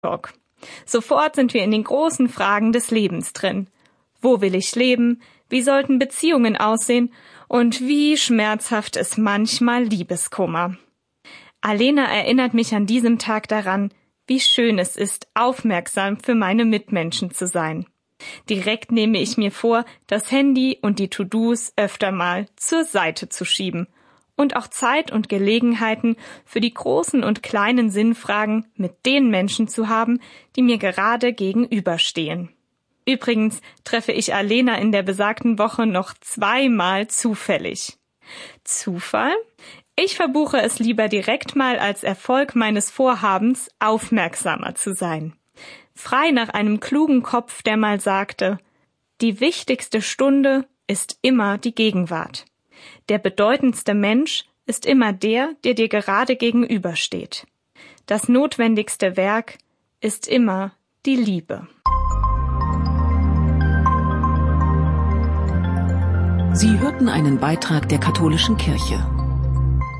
Talk. Sofort sind wir in den großen Fragen des Lebens drin. Wo will ich leben? Wie sollten Beziehungen aussehen? Und wie schmerzhaft ist manchmal Liebeskummer. Alena erinnert mich an diesem Tag daran, wie schön es ist, aufmerksam für meine Mitmenschen zu sein. Direkt nehme ich mir vor, das Handy und die To-Dos öfter mal zur Seite zu schieben und auch Zeit und Gelegenheiten für die großen und kleinen Sinnfragen mit den Menschen zu haben, die mir gerade gegenüberstehen. Übrigens treffe ich Alena in der besagten Woche noch 2-mal zufällig. Zufall? Ich verbuche es lieber direkt mal als Erfolg meines Vorhabens, aufmerksamer zu sein. Frei nach einem klugen Kopf, der mal sagte, die wichtigste Stunde ist immer die Gegenwart. Der bedeutendste Mensch ist immer der dir gerade gegenübersteht. Das notwendigste Werk ist immer die Liebe. Sie hörten einen Beitrag der Katholischen Kirche.